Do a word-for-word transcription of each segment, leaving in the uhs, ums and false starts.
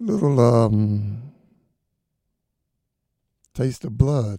Little um, taste of blood.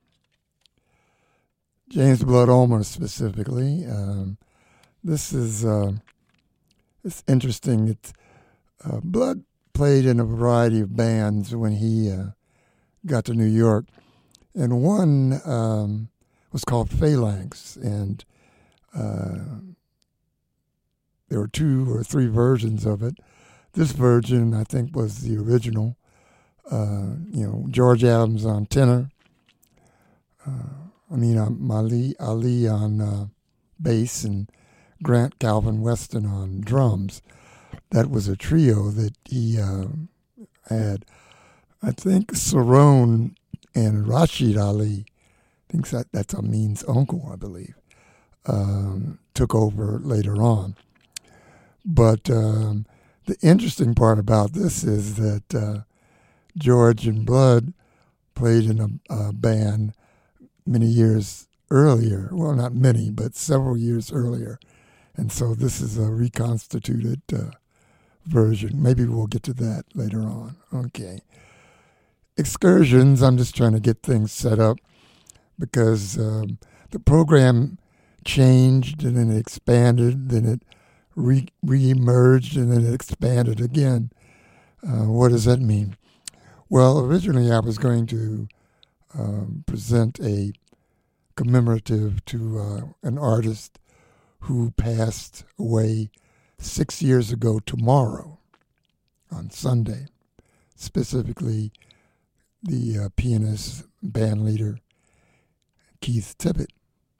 James Blood Ulmer specifically. Um, this is uh, it's interesting. It's uh, Blood played in a variety of bands when he uh, got to New York, and one um, was called Phalanx, and uh, there were two or three versions of it. This version, I think, was the original. Uh, you know, George Adams on tenor. Uh, I mean, um, Ali, Ali on uh, bass and Grant Calvin Weston on drums. That was a trio that he uh, had. I think Cerrone and Rashid Ali, I think that, that's Amin's uncle, I believe, um, took over later on. But um, the interesting part about this is that uh, George and Blood played in a, a band many years earlier. Well, not many, but several years earlier. And so this is a reconstituted uh, version. Maybe we'll get to that later on. Okay. Excursions, I'm just trying to get things set up because um, the program changed and then it expanded, then it re- re-emerged and then it expanded again. Uh, what does that mean? Well, originally I was going to um, present a commemorative to uh, an artist who passed away six years ago tomorrow on Sunday, specifically the uh, pianist, band leader, Keith Tippett.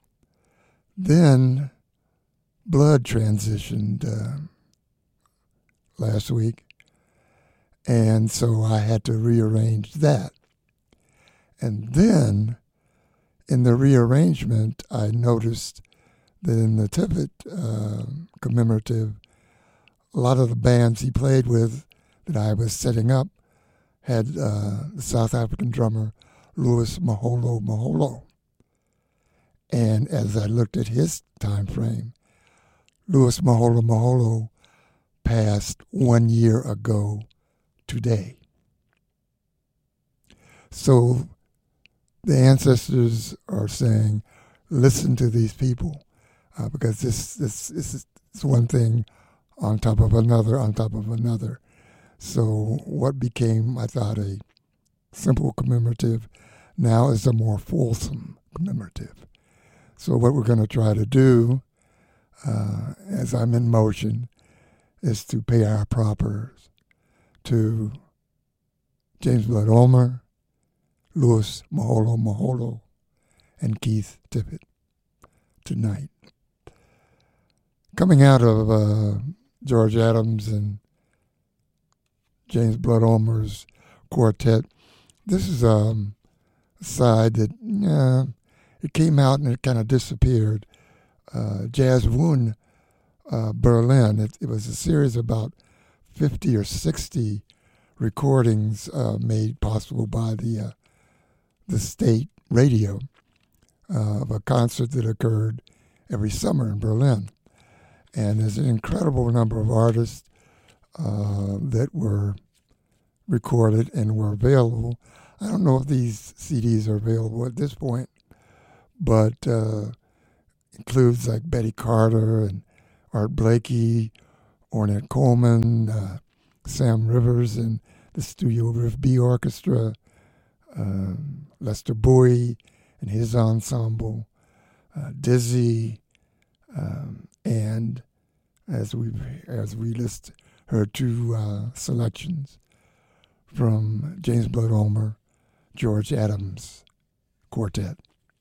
Then Blood transitioned uh, last week, and so I had to rearrange that. And then in the rearrangement, I noticed that in the Tippett uh, commemorative, a lot of the bands he played with that I was setting up had uh, the South African drummer Louis Maholo Maholo. And as I looked at his time frame, Louis Maholo Maholo passed one year ago today. So the ancestors are saying, listen to these people, uh, because this, this, this is one thing on top of another, on top of another. So what became, I thought, a simple commemorative now is a more fulsome commemorative. So what we're going to try to do, uh, as I'm in motion, is to pay our propers to James Blood Ulmer, Louis Maholo Maholo, and Keith Tippett tonight. Coming out of uh, George Adams and James Blood Ulmer's quartet, this is um, a side that uh, it came out and it kind of disappeared. Uh, Jazz Woon uh, Berlin. It, it was a series of about fifty or sixty recordings uh, made possible by the uh, the state radio uh, of a concert that occurred every summer in Berlin. And there's an incredible number of artists uh, that were recorded and were available. I don't know if these C Ds are available at this point, but uh, includes like Betty Carter and Art Blakey, Ornette Coleman, uh, Sam Rivers and the Studio Riff B Orchestra, um, Lester Bowie and his ensemble, uh, Dizzy, um, and as we as we list her two uh, selections from James Blood Ulmer, George Adams Quartet.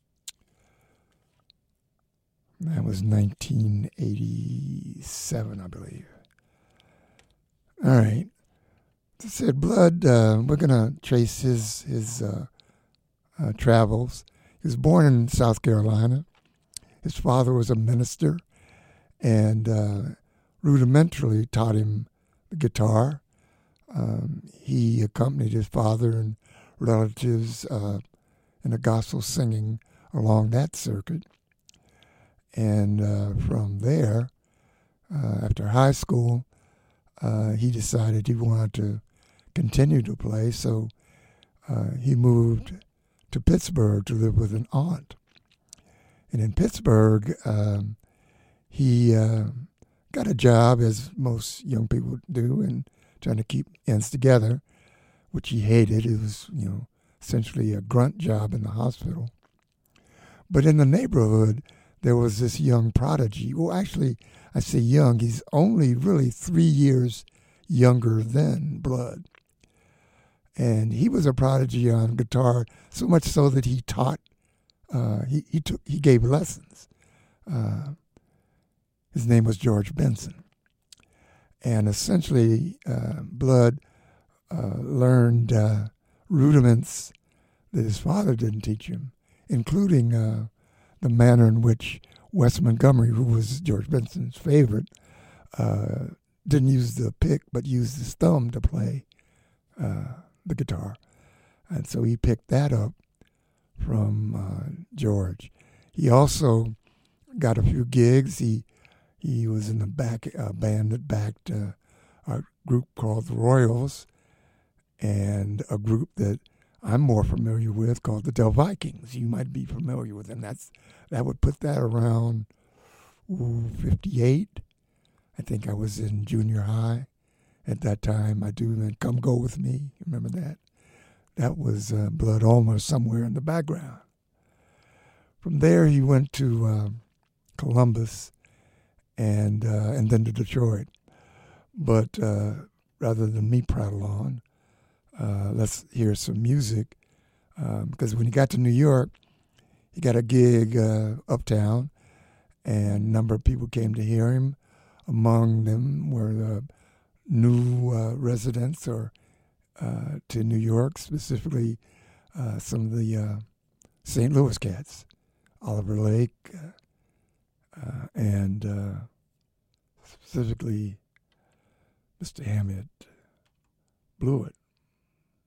That was nineteen eighty-seven, I believe. All right. As I said, Blood, uh, we're going to trace his, his uh, uh, travels. He was born in South Carolina. His father was a minister and uh, rudimentarily taught him the guitar. Um, he accompanied his father and relatives uh, in a gospel singing along that circuit. And uh, from there, uh, after high school, uh, he decided he wanted to continue to play, so uh, he moved to Pittsburgh to live with an aunt. And in Pittsburgh, um, he uh, got a job, as most young people do, and trying to keep ends together, which he hated. It was, you know, essentially a grunt job in the hospital. But in the neighborhood, there was this young prodigy. Well, actually, I say young. He's only really three years younger than Blood. And he was a prodigy on guitar, so much so that he taught, uh, he, he, took, he gave lessons. Uh, his name was George Benson. And essentially, uh, Blood uh, learned uh, rudiments that his father didn't teach him, including uh, the manner in which Wes Montgomery, who was George Benson's favorite, uh, didn't use the pick but used his thumb to play uh, the guitar. And so he picked that up from uh, George. He also got a few gigs. He he was in the back uh, band that backed uh, a group called the Royals, and a group that I'm more familiar with called the Del Vikings. You might be familiar with them. That's that would put that around ooh, fifty-eight. I think I was in junior high at that time. I do then Come Go With Me. Remember that? That was uh, Blood Ulmer somewhere in the background. From there, he went to uh, Columbus and uh, and then to Detroit. But uh, rather than me prattle on, uh, let's hear some music. Um, because when he got to New York, he got a gig uh, uptown, and a number of people came to hear him. Among them were the new uh, residents or uh, to New York, specifically uh, some of the uh, Saint Louis cats, Oliver Lake, uh, uh, and uh, specifically Mister Hammett Blewett.